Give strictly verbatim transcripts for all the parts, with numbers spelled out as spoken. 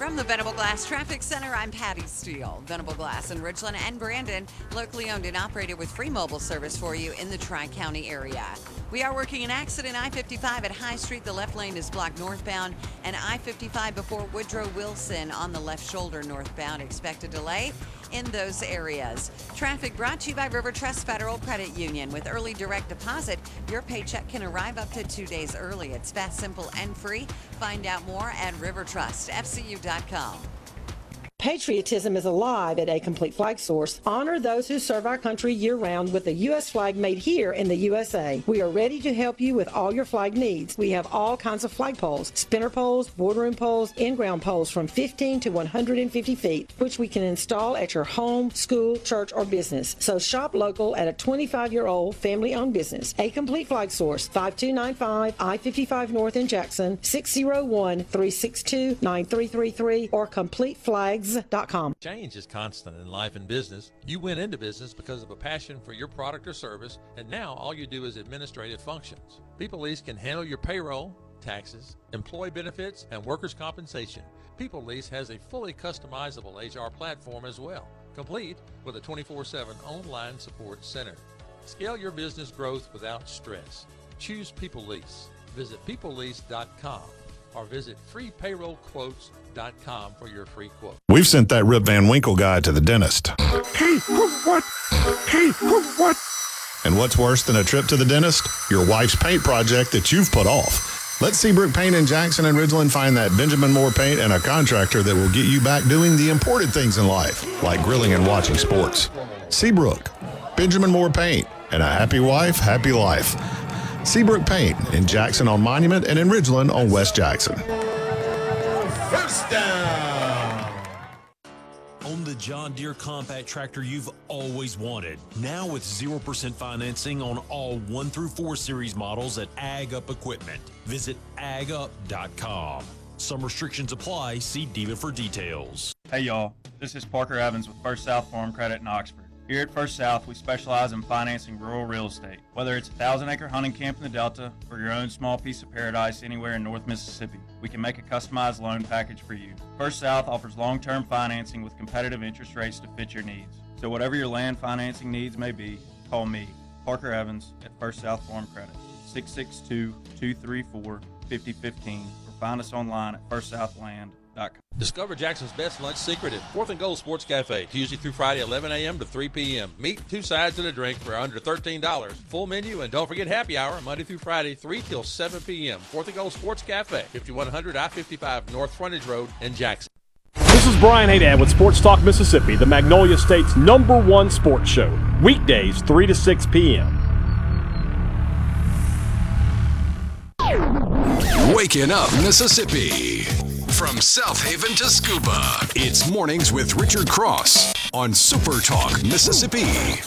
From the Venable Glass Traffic Center, I'm Patty Steele. Venable Glass in Ridgeland and Brandon, locally owned and operated with free mobile service for you in the Tri-County area. We are working an accident I fifty-five at High Street. The left lane is blocked northbound, and I fifty-five before Woodrow Wilson on the left shoulder northbound. Expect a delay in those areas. Traffic brought to you by River Trust Federal Credit Union. With early direct deposit, your paycheck can arrive up to two days early. It's fast, simple, and free. Find out more at river trust f c u dot com. Patriotism is alive at A Complete Flag Source. Honor those who serve our country year-round with a U S flag made here in the U S A. We are ready to help you with all your flag needs. We have all kinds of flag poles, spinner poles, boardroom poles, in-ground poles from fifteen to one hundred fifty feet, which we can install at your home, school, church, or business. So shop local at a twenty-five-year-old family-owned business. A Complete Flag Source, five two nine five I fifty-five North in Jackson, six oh one, three six two, nine three three three, or complete flags dot com. Change is constant in life and business. You went into business because of a passion for your product or service, and now all you do is administrative functions. People Lease can handle your payroll, taxes, employee benefits, and workers' compensation. People Lease has a fully customizable H R platform as well, complete with a twenty-four seven online support center. Scale your business growth without stress. Choose People Lease. Visit people lease dot com or visit free payroll quotes dot com for your free quote. We've sent that Rip Van Winkle guy to the dentist. Hey, what? Hey, what? And what's worse than a trip to the dentist? Your wife's paint project that you've put off. Let Seabrook Paint in Jackson and Ridgeland find that Benjamin Moore paint and a contractor that will get you back doing the important things in life, like grilling and watching sports. Seabrook, Benjamin Moore Paint, and a happy wife, happy life. Seabrook Paint in Jackson on Monument and in Ridgeland on West Jackson. First down. Own the John Deere compact tractor you've always wanted. Now with zero percent financing on all one through four series models at Ag Up Equipment. Visit ag up dot com. Some restrictions apply. See dealer for details. Hey y'all, this is Parker Evans with First South Farm Credit in Oxford. Here at First South, we specialize in financing rural real estate. Whether it's a thousand acre hunting camp in the Delta or your own small piece of paradise anywhere in North Mississippi, we can make a customized loan package for you. First South offers long-term financing with competitive interest rates to fit your needs. So whatever your land financing needs may be, call me, Parker Evans, at First South Farm Credit, six six two, two three four, five oh one five, or find us online at first south land dot com. Discover Jackson's best lunch secret at Fourth and Gold Sports Cafe, Tuesday through Friday, eleven a.m. to three p.m. Meat, two sides, and a drink for under thirteen dollars. Full menu, and don't forget happy hour, Monday through Friday, three till seven p.m. Fourth and Gold Sports Cafe, fifty-one hundred I fifty-five North Frontage Road in Jackson. This is Brian Haydad with Sports Talk Mississippi, the Magnolia State's number one sports show. Weekdays, three to six p.m. Waking up Mississippi. From South Haven to Scuba, it's Mornings with Richard Cross on Super Talk Mississippi.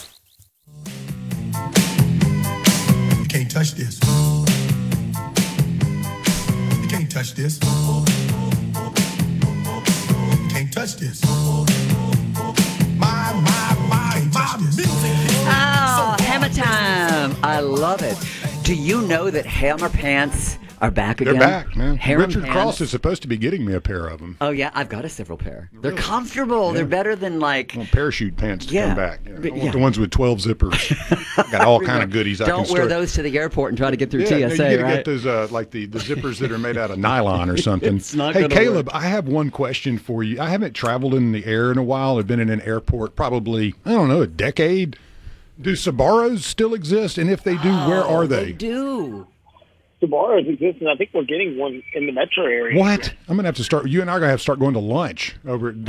You can't touch this. You can't touch this. You can't touch this. My, my, my, my music. Oh, Hammer Time. I love it. Do you know that Hammer Pants are back again? They're back, man. Hammer Richard pants. Cross is supposed to be getting me a pair of them. Oh, yeah, I've got a several pair. They're Really? comfortable. Yeah. They're better than, like... I want parachute pants to Yeah. come back. Yeah. I But, want yeah. the ones with twelve zippers. Got all kind of goodies I can Don't store. wear those to the airport and try to get through yeah, T no, S you A, gotta right? get those, uh, like the, the zippers that are made out of nylon or something. It's not hey, gonna Caleb, work. I have one question for you. I haven't traveled in the air in a while. I've been in an airport probably, I don't know, a decade. Do Sabaros still exist? And if they do, where Oh, are they? They do. Sabaros exist, and I think we're getting one in the metro area. What? I'm going to have to start, you and I are going to have to start going to lunch over at